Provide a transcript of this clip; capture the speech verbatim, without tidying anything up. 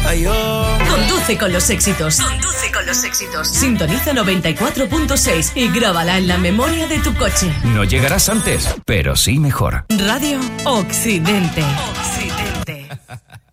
Ay, oh. Conduce con los éxitos. Conduce con los éxitos. Sintoniza noventa y cuatro punto seis y grábala en la memoria de tu coche. No llegarás antes, pero sí mejor. Radio Occidente. Occidente.